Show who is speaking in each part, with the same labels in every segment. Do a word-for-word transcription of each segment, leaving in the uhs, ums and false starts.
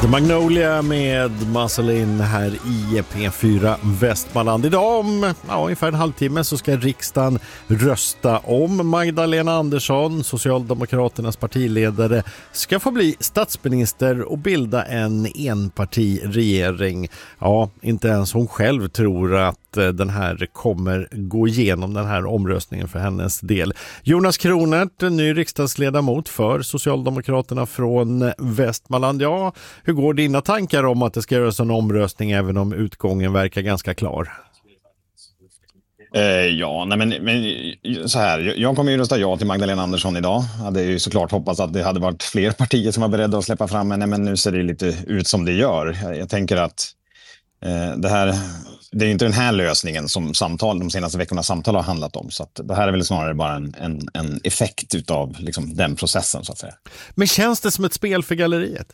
Speaker 1: The Magnolia med Marceline här i P fyra Västmanland. Idag om ja, ungefär en halvtimme så ska riksdagen rösta om Magdalena Andersson, Socialdemokraternas partiledare, ska få bli statsminister och bilda en enpartiregering. Ja, inte ens hon själv tror att den här kommer gå igenom, den här omröstningen för hennes del. Jonas Kronert, ny riksdagsledamot för Socialdemokraterna från Västmanland. Ja, hur går dina tankar om att det ska göras en omröstning även om utgången verkar ganska klar?
Speaker 2: Eh, ja, nej men, men så här, jag kommer ju rösta ja till Magdalena Andersson idag. Jag hade ju såklart hoppats att det hade varit fler partier som var beredda att släppa fram henne, men nu ser det lite ut som det gör. Jag, jag tänker att eh, det här, det är inte den här lösningen som samtal, de senaste veckornas samtal har handlat om. Så att det här är väl snarare bara en, en, en effekt utav liksom den processen så att säga.
Speaker 1: Men känns det som ett spel för galleriet?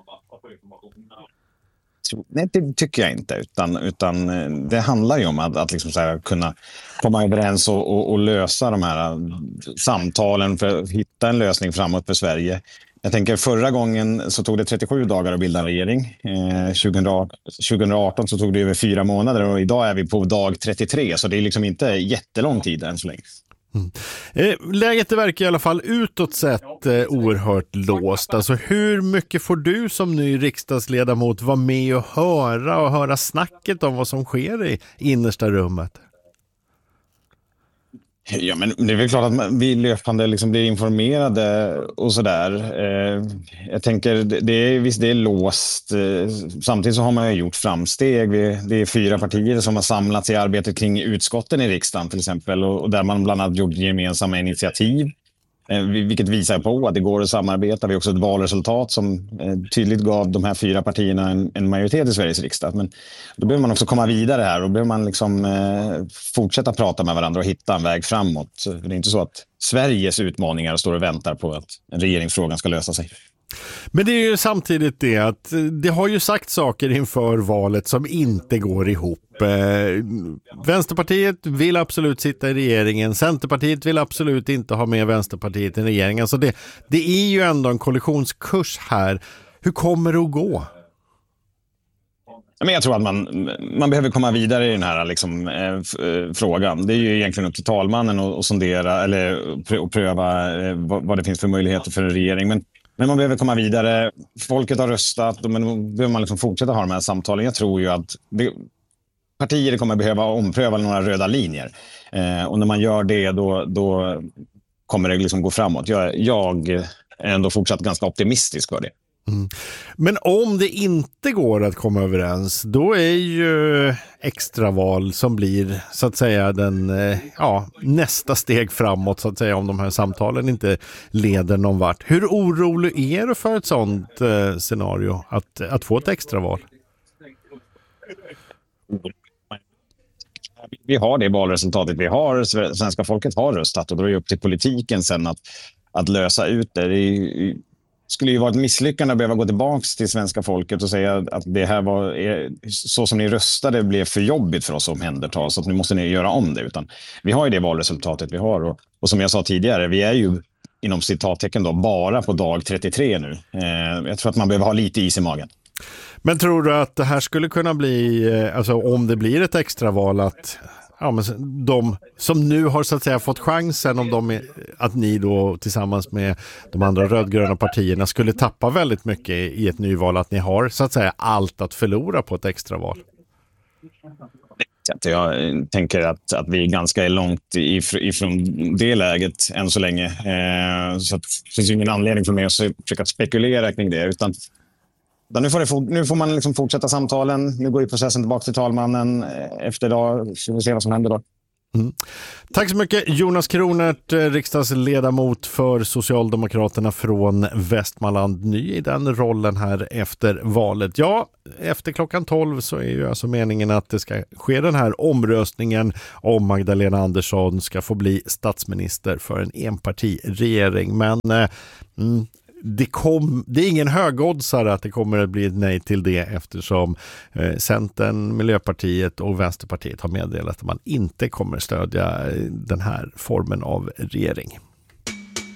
Speaker 2: Nej, det tycker jag inte, utan, utan det handlar ju om att, att liksom så här kunna komma överens och, och, och lösa de här samtalen för att hitta en lösning framåt för Sverige. Jag tänker förra gången så tog det trettiosju dagar att bilda en regering. Eh, tjugo arton så tog det över fyra månader och idag är vi på dag trettiotre, så det är liksom inte jättelång tid än så länge.
Speaker 1: Mm. Eh, läget det verkar i alla fall utåt sett eh, oerhört låst. Alltså hur mycket får du som ny riksdagsledamot vara med och höra och höra snacket om vad som sker i innersta rummet?
Speaker 2: Ja, men det är väl klart att man, vi löpande liksom blir informerade och sådär. Eh, jag tänker, det är, visst det är låst. Eh, samtidigt så har man ju gjort framsteg. Vi, det är fyra partier som har samlats i arbetet kring utskotten i riksdagen till exempel. Och, och där man bland annat gjort gemensamma initiativ. Eh, vilket visar på att det går att samarbeta. Vi har också ett valresultat som eh, tydligt gav de här fyra partierna en, en majoritet i Sveriges riksdag. Men då behöver man också komma vidare här och behöver man liksom eh, fortsätta prata med varandra och hitta en väg framåt. Så det är inte så att Sveriges utmaningar står och väntar på att en regeringsfrågan ska lösa sig.
Speaker 1: Men det är ju samtidigt det att det har ju sagt saker inför valet som inte går ihop. Eh, Vänsterpartiet vill absolut sitta i regeringen. Centerpartiet vill absolut inte ha med Vänsterpartiet i regeringen. Så det, det är ju ändå en kollisionskurs här. Hur kommer det att gå?
Speaker 2: Men jag tror att man, man behöver komma vidare i den här liksom, eh, frågan. Det är ju egentligen upp till talmannen att, att sondera eller att pröva eh, vad, vad det finns för möjligheter för en regering. Men Men man behöver komma vidare. Folket har röstat, men då behöver man liksom fortsätta ha de här samtalen. Jag tror ju att det, partier kommer behöva ompröva några röda linjer. Eh, och när man gör det, då, då kommer det liksom gå framåt. Jag, jag är ändå fortsatt ganska optimistisk för det.
Speaker 1: Mm. Men om det inte går att komma överens, då är ju extraval som blir så att säga den, ja, nästa steg framåt så att säga, om de här samtalen inte leder någon vart. Hur orolig är du för ett sånt eh, scenario att, att få ett extraval?
Speaker 2: Vi har det valresultatet vi har. Svenska folket har röstat och då är det upp till politiken sen att, att lösa ut det. Det är, skulle ju vara ett misslyckande att behöva gå tillbaka till svenska folket och säga att det här var så som ni röstade blev för jobbigt för oss att omhänderta, så att nu måste ni göra om det. Utan vi har ju det valresultatet vi har och, och som jag sa tidigare, vi är ju inom citattecken då bara på dag trettiotre nu. Eh, jag tror att man behöver ha lite is i magen.
Speaker 1: Men tror du att det här skulle kunna bli, alltså om det blir ett extraval, att ja, men de som nu har så att säga fått chansen, om de är, att ni då tillsammans med de andra rödgröna partierna skulle tappa väldigt mycket i ett nyval, att ni har så att säga allt att förlora på ett extraval?
Speaker 2: Jag tänker att, att vi är ganska långt ifrån det läget än så länge. Eh, så att det finns ingen anledning för mig att försöka spekulera kring det, utan nu får, det, nu får man liksom fortsätta samtalen. Nu går ju processen tillbaka till talmannen efter idag. Så vi får se vad som händer då.
Speaker 1: Mm. Tack så mycket Jonas Kronert, riksdagsledamot för Socialdemokraterna från Västmanland, ny i den rollen här efter valet. Ja, efter klockan tolv så är ju alltså meningen att det ska ske den här omröstningen om Magdalena Andersson ska få bli statsminister för en enpartiregering. Men eh, mm, Det, kom, det är ingen högoddsare att det kommer att bli ett nej till det, eftersom eh, Centern, Miljöpartiet och Vänsterpartiet har meddelat att man inte kommer stödja den här formen av regering.